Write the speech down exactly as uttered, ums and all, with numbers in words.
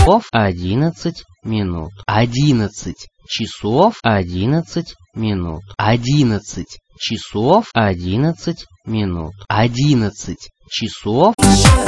часов одиннадцать минут. Одиннадцать часов одиннадцать минут. Одиннадцать часов одиннадцать минут. Одиннадцать часов